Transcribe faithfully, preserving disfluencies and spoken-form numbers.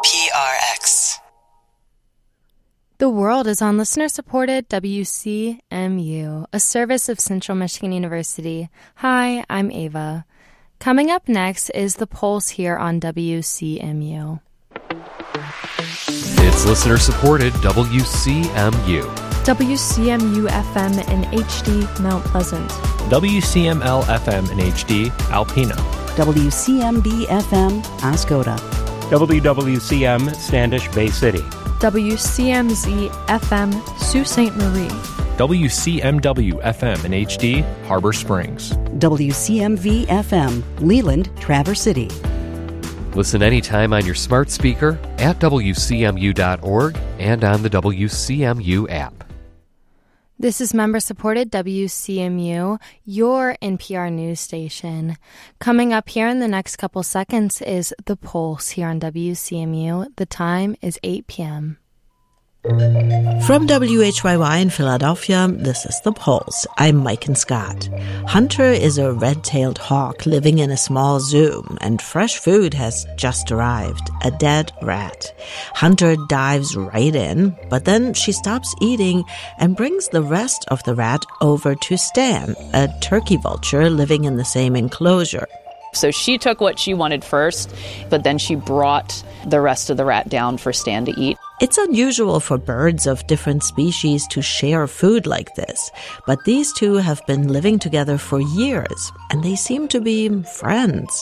P R X. The World is on listener-supported W C M U, a service of Central Michigan University. Hi, I'm Ava. Coming up next is The Pulse here on W C M U. It's listener-supported W C M U. W C M U F M in H D, Mount Pleasant. W C M L F M in H D, Alpena. W C M B F M, Oscoda. W W C M, Standish Bay City. W C M Z F M, Sault Ste. Marie. W C M W F M in H D, Harbor Springs. W C M V F M, Leland, Traverse City. Listen anytime on your smart speaker, at W C M U dot org, and on the W C M U app. This is member-supported W C M U, your N P R news station. Coming up here in the next couple seconds is The Pulse here on W C M U. The time is eight p.m. From W H Y Y in Philadelphia, this is The Pulse. I'm Mike Scott. Hunter is a red-tailed hawk living in a small zoo, and fresh food has just arrived, a dead rat. Hunter dives right in, but then she stops eating and brings the rest of the rat over to Stan, a turkey vulture living in the same enclosure. So she took what she wanted first, but then she brought the rest of the rat down for Stan to eat. It's unusual for birds of different species to share food like this, but these two have been living together for years, and they seem to be friends.